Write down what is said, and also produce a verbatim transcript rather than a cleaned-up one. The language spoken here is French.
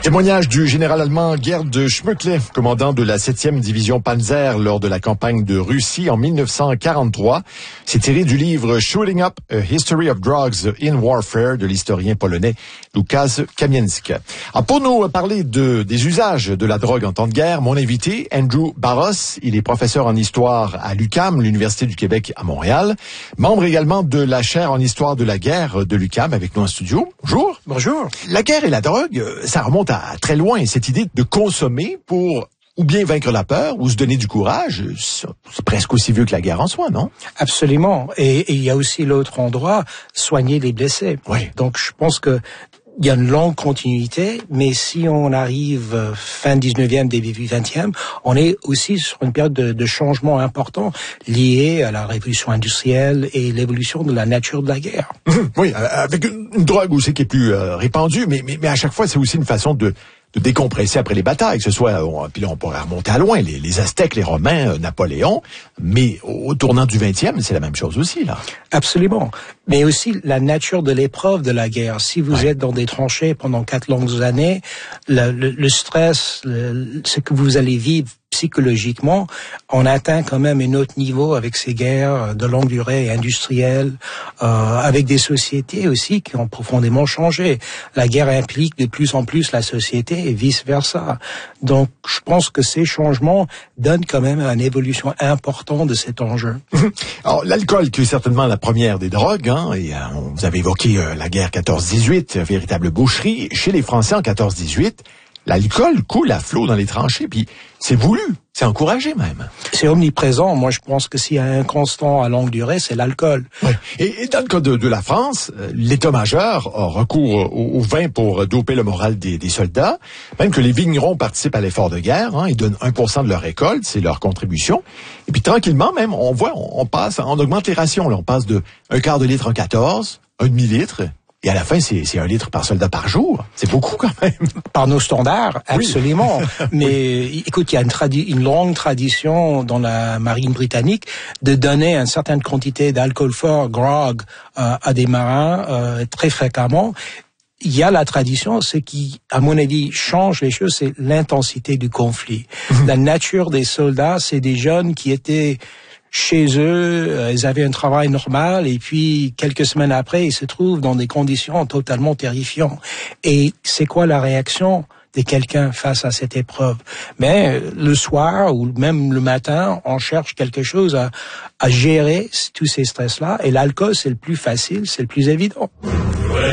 Témoignage du général allemand Gerd Schmöckle, commandant de la septième division Panzer lors de la campagne de Russie en mille neuf cent quarante-trois. C'est tiré du livre Shooting Up, A History of Drugs in Warfare de l'historien polonais Łukasz Kamienski. Alors pour nous parler de, des usages de la drogue en temps de guerre, mon invité, Andrew Barros, il est professeur en histoire à l'U Q A M, l'Université du Québec à Montréal, membre également de la chaire en histoire de la guerre de l'U Q A M avec nous en studio. Bonjour. Bonjour. La guerre et la drogue, ça remonte à très loin, cette idée de consommer pour ou bien vaincre la peur, ou se donner du courage, c'est presque aussi vieux que la guerre en soi, non? Absolument. Et, et il y a aussi l'autre endroit, soigner les blessés. Oui. Donc je pense que il y a une longue continuité, mais si on arrive fin dix-neuvième, début vingtième, on est aussi sur une période de, de changement important lié à la révolution industrielle et l'évolution de la nature de la guerre. Oui, avec une drogue aussi qui est plus euh, répandue, mais, mais, mais à chaque fois, c'est aussi une façon de de décompresser après les batailles, que ce soit, on, puis là on pourrait remonter à loin, les, les Aztèques, les Romains, euh, Napoléon, mais au, au tournant du vingtième, c'est la même chose aussi, là. Absolument. Mais aussi la nature de l'épreuve de la guerre. Si vous ouais. êtes dans des tranchées pendant quatre longues années, le, le, le stress, le, ce que vous allez vivre psychologiquement, on atteint quand même un autre niveau avec ces guerres de longue durée industrielles, euh, avec des sociétés aussi qui ont profondément changé. La guerre implique de plus en plus la société et vice-versa. Donc, je pense que ces changements donnent quand même une évolution importante de cet enjeu. Alors, l'alcool, qui est certainement la première des drogues, hein, et euh, vous avez évoqué euh, la guerre quatorze dix-huit, véritable boucherie. Chez les Français en quatorze dix-huit, l'alcool coule à flot dans les tranchées, puis c'est voulu, c'est encouragé même. C'est omniprésent. Moi, je pense que s'il y a un constant à longue durée, c'est l'alcool. Oui. Et, et dans le cas de, de la France, l'état-major a recours au, au vin pour doper le moral des, des soldats, même que les vignerons participent à l'effort de guerre, hein, ils donnent un pour cent de leur récolte, c'est leur contribution. Et puis tranquillement, même, on voit, on, on passe, on augmente les rations, là, on passe de un quart de litre en quatorze, un demi-litre. Et à la fin, c'est, c'est un litre par soldat par jour. C'est beaucoup quand même. Par nos standards, absolument. Oui. Mais oui. Écoute, il y a une, tradi- une longue tradition dans la marine britannique de donner une certaine quantité d'alcool fort, grog, euh, à des marins euh, très fréquemment. Il y a la tradition, ce qui, à mon avis, change les choses, c'est l'intensité du conflit. Mmh. La nature des soldats, c'est des jeunes qui étaient chez eux, ils avaient un travail normal et puis quelques semaines après, ils se trouvent dans des conditions totalement terrifiantes. Et c'est quoi la réaction de quelqu'un face à cette épreuve? Mais le soir ou même le matin, on cherche quelque chose à, à gérer tous ces stress-là et l'alcool, c'est le plus facile, c'est le plus évident.